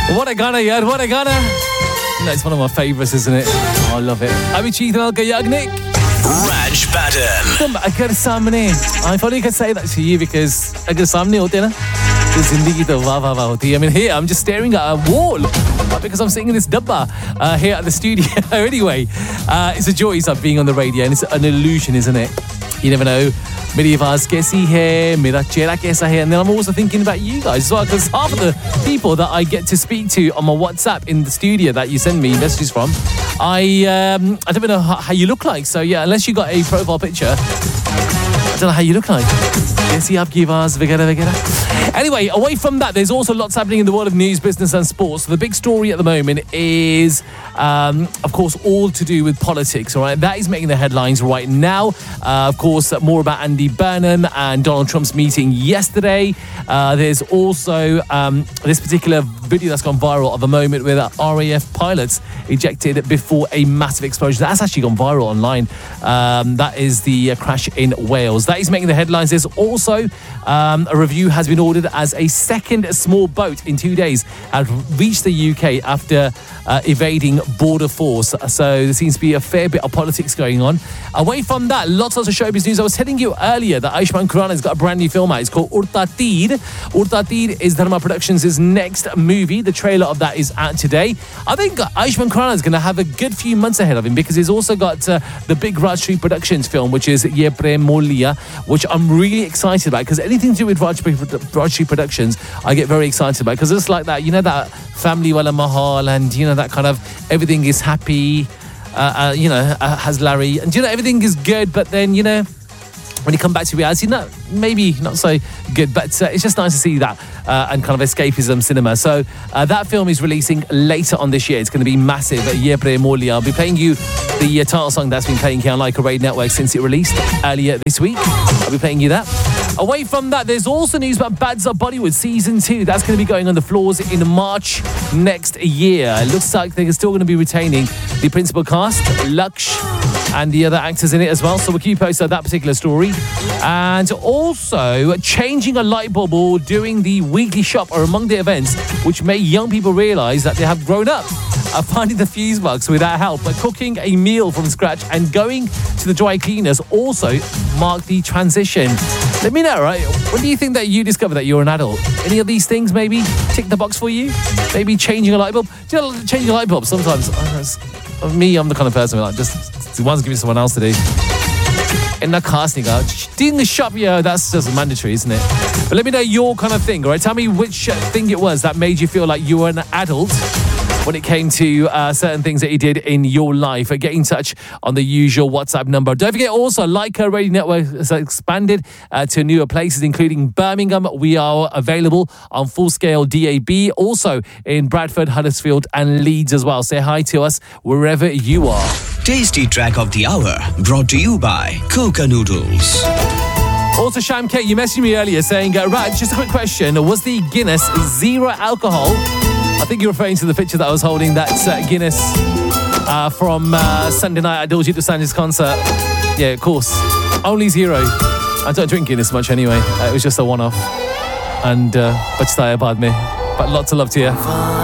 What a Gana, yaar, what a Gana. That's one of my favourites, isn't it? Oh, I love it. Abhi Cheethan ka Yagnik. Raj Pattern. Agar samne, I probably could say that to you because agar samne hote na, to zindagi to wah wah wah hoti. I mean, here I'm just staring at a wall because I'm sitting in this dabba here at the studio. Anyway, it's a joy being on the radio, and it's an illusion, isn't it? You never know. मेरी आवाज़ कैसी है, मेरा चेहरा कैसा है, and then I'm also thinking about you guys as well, because half of the people that I get to speak to on my WhatsApp in the studio that you send me messages from, I don't know how you look like. So yeah, unless you got a profile picture, I don't know how you look like. कैसी आपकी आवाज़ वगैरह वगैरह. Anyway, away from that, there's also lots happening in the world of news, business and sports. So the big story at the moment is, of course, all to do with politics, all right? That is making the headlines right now. Of course, more about Andy Burnham and Donald Trump's meeting yesterday. There's also this particular video that's gone viral of a moment where the RAF pilots ejected before a massive explosion. That's actually gone viral online. That is the crash in Wales. That is making the headlines. There's also a review has been ordered as a second small boat in 2 days had reached the UK after evading border force. So there seems to be a fair bit of politics going on. Away from that, lots of showbiz news. I was telling you earlier that Ayushmann Khurrana has got a brand new film out. It's called Udta Teer. Udta Teer is Dharma Productions' next movie. The trailer of that is out today. I think Ayushmann Khurrana is going to have a good few months ahead of him because he's also got the big Rajshri Productions film, which is Ye Prem Molliya, which I'm really excited about because anything to do with Rajshri Productions, I get very excited about because it's like that, you know, that family wala mahal, and you know, that kind of everything is happy, you know, has Larry, and you know, everything is good, but then, you know, when you come back to reality, no, maybe not so good, but it's just nice to see that and kind of escapism cinema. So that film is releasing later on this year. It's going to be massive. Ye Prem Molliya. I'll be playing you the title song that's been playing here on Like a Radio Network since it released earlier this week. I'll be playing you that. Away from that, there's also news about Bads of Bollywood Season 2. That's going to be going on the floors in March next year. It looks like they're still going to be retaining the principal cast, Laksh, and the other actors in it as well. So we'll keep you posted on that particular story. And also, changing a light bulb or doing the weekly shop are among the events which make young people realise that they have grown up. Finding the fuse box without help, but cooking a meal from scratch and going to the dry cleaners also mark the transition. Let me know, right? When do you think that you discover that you're an adult? Any of these things maybe tick the box for you? Maybe changing a light bulb? Do you know, changing a light bulb sometimes, I'm the kind of person who like just wants to give it to someone else to do. In the casting, doing the shop, yeah, that's just mandatory, isn't it? But let me know your kind of thing, all right? Tell me which thing it was that made you feel like you were an adult when it came to certain things that you did in your life. Get in touch on the usual WhatsApp number. Don't forget also, Like a Radio Network has expanded to newer places, including Birmingham. We are available on full-scale DAB, also in Bradford, Huddersfield and Leeds as well. Say hi to us wherever you are. Tasty Track of the Hour, brought to you by Coca Noodles. Also, Sham K, you messaged me earlier saying, Raj, just a quick question. Was the Guinness zero alcohol? I think you're referring to the picture that I was holding. That's Guinness from Sunday night at Diljit Dosanjh's concert. Yeah, of course. Only zero. I don't drink Guinness much anyway. It was just a one-off. And bachta hai baad mein. But lots of love to you.